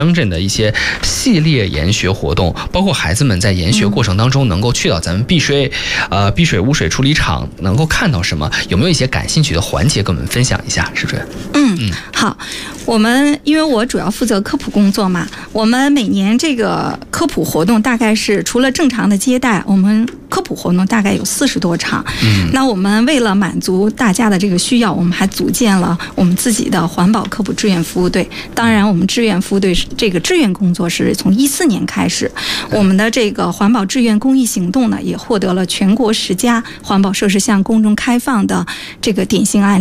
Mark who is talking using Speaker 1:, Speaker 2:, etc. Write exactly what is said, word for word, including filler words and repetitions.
Speaker 1: 乡镇的一些系列研学活动，包括孩子们在研学过程当中能够去到咱们碧水，呃碧水污水处理厂，能够看到什么？有没有一些感兴趣的环节跟我们分享一下？是不是？
Speaker 2: 嗯嗯，好，我们因为我主要负责科普工作嘛，我们每年这个科普活动大概是除了正常的接待，我们科普活动大概有四十多场。嗯，那我们为了满足大家的这个需要，我们还组建了我们自己的环保科普志愿服务队。当然，我们志愿服务队这个志愿工作是从一四年开始，我们的这个环保志愿公益行动呢，也获得了全国十佳环保设施向公众开放的这个典型案例。